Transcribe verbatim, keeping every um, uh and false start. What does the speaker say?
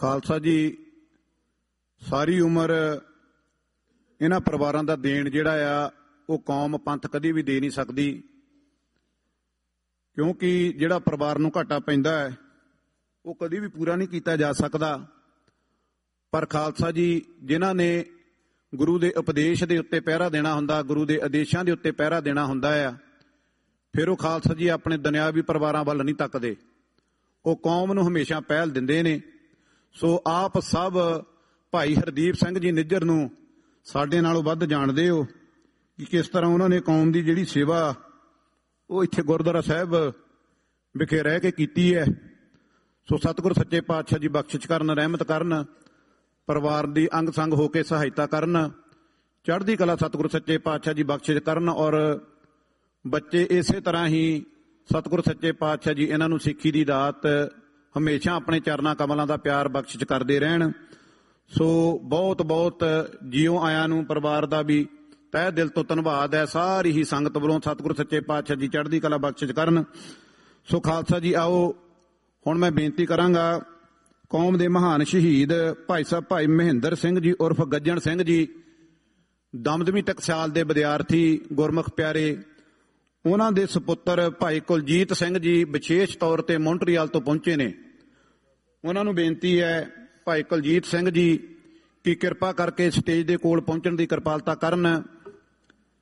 ਖਾਲਸਾ ਜੀ ਸਾਰੀ ਉਮਰ ਇਹਨਾਂ ਪਰਿਵਾਰਾਂ ਦਾ ਦੇਣ ਜਿਹੜਾ ਆ ਉਹ ਕੌਮ ਪੰਥ ਕਦੀ ਵੀ ਦੇ ਨਹੀਂ ਸਕਦੀ, ਕਿਉਂਕਿ ਜਿਹੜਾ ਪਰਿਵਾਰ ਨੂੰ ਘਾਟਾ ਪੈਂਦਾ ਹੈ ਉਹ ਕਦੀ ਵੀ ਪੂਰਾ ਨਹੀਂ ਕੀਤਾ ਜਾ ਸਕਦਾ। ਪਰ ਖਾਲਸਾ ਜੀ ਜਿਨ੍ਹਾਂ ਨੇ ਗੁਰੂ ਦੇ ਉਪਦੇਸ਼ ਦੇ ਉੱਤੇ ਪਹਿਰਾ ਦੇਣਾ ਹੁੰਦਾ, ਗੁਰੂ ਦੇ ਆਦੇਸ਼ਾਂ ਦੇ ਉੱਤੇ ਪਹਿਰਾ ਦੇਣਾ ਹੁੰਦਾ ਆ, ਫਿਰ ਉਹ ਖਾਲਸਾ ਜੀ ਆਪਣੇ ਦੁਨਿਆਵੀ ਪਰਿਵਾਰਾਂ ਵੱਲ ਨਹੀਂ ਤੱਕਦੇ, ਉਹ ਕੌਮ ਨੂੰ ਹਮੇਸ਼ਾ ਪਹਿਲ ਦਿੰਦੇ ਨੇ। ਸੋ ਆਪ ਸਭ ਭਾਈ ਹਰਦੀਪ ਸਿੰਘ ਜੀ ਨਿੱਜਰ ਨੂੰ ਸਾਡੇ ਨਾਲੋਂ ਵੱਧ ਜਾਣਦੇ ਹੋ ਕਿ ਕਿਸ ਤਰ੍ਹਾਂ ਉਹਨਾਂ ਨੇ ਕੌਮ ਦੀ ਜਿਹੜੀ ਸੇਵਾ ਉਹ ਇੱਥੇ ਗੁਰਦੁਆਰਾ ਸਾਹਿਬ ਵਿਖੇ ਰਹਿ ਕੇ ਕੀਤੀ ਹੈ। ਸੋ ਸਤਿਗੁਰ ਸੱਚੇ ਪਾਤਸ਼ਾਹ ਜੀ ਬਖਸ਼ਿਸ਼ ਕਰਨ, ਰਹਿਮਤ ਕਰਨ, ਪਰਿਵਾਰ ਦੀ ਅੰਗ ਸੰਗ ਹੋ ਕੇ ਸਹਾਇਤਾ ਕਰਨ, ਚੜ੍ਹਦੀ ਕਲਾ ਸਤਿਗੁਰ ਸੱਚੇ ਪਾਤਸ਼ਾਹ ਜੀ ਬਖਸ਼ਿਸ਼ ਕਰਨ। ਔਰ ਬੱਚੇ ਇਸੇ ਤਰ੍ਹਾਂ ਹੀ ਸਤਿਗੁਰ ਸੱਚੇ ਪਾਤਸ਼ਾਹ ਜੀ ਇਹਨਾਂ ਨੂੰ ਸਿੱਖੀ ਦੀ ਦਾਤ ਹਮੇਸ਼ਾ ਆਪਣੇ ਚਰਨਾਂ ਕਮਲਾਂ ਦਾ ਪਿਆਰ ਬਖਸ਼ਿਸ਼ ਕਰਦੇ ਰਹਿਣ। ਸੋ ਬਹੁਤ ਬਹੁਤ ਜਿਉ ਆਇਆਂ ਨੂੰ ਪਰਿਵਾਰ ਦਾ ਵੀ ਤਹਿ ਦਿਲ ਤੋਂ ਧੰਨਵਾਦ ਹੈ। ਸਾਰੀ ਹੀ ਸੰਗਤ ਵੱਲੋਂ ਸਤਿਗੁਰ ਸੱਚੇ ਪਾਤਸ਼ਾਹ ਜੀ ਚੜ੍ਹਦੀ ਕਲਾ ਬਖਸ਼ਿਸ਼ ਕਰਨ। ਸੋ ਖਾਲਸਾ ਜੀ ਆਓ ਹੁਣ ਮੈਂ ਬੇਨਤੀ ਕਰਾਂਗਾ ਕੌਮ ਦੇ ਮਹਾਨ ਸ਼ਹੀਦ ਭਾਈ ਸਾਹਿਬ ਭਾਈ ਮਹਿੰਦਰ ਸਿੰਘ ਜੀ ਉਰਫ ਗੱਜਣ ਸਿੰਘ ਜੀ, ਦਮਦਮੀ ਟਕਸਾਲ ਦੇ ਵਿਦਿਆਰਥੀ ਗੁਰਮੁਖ ਪਿਆਰੇ, ਉਹਨਾਂ ਦੇ ਸੁਪੁੱਤਰ ਭਾਈ ਕੁਲਜੀਤ ਸਿੰਘ ਜੀ ਵਿਸ਼ੇਸ਼ ਤੌਰ ਤੇ ਮੌਂਟਰੀਅਲ ਤੋਂ ਪਹੁੰਚੇ ਨੇ। ਉਹਨਾਂ ਨੂੰ ਬੇਨਤੀ ਹੈ ਭਾਈ ਕੁਲਜੀਤ ਸਿੰਘ ਜੀ ਕਿ ਕਿਰਪਾ ਕਰਕੇ ਸਟੇਜ ਦੇ ਕੋਲ ਪਹੁੰਚਣ ਦੀ ਕਿਰਪਾਲਤਾ ਕਰਨ।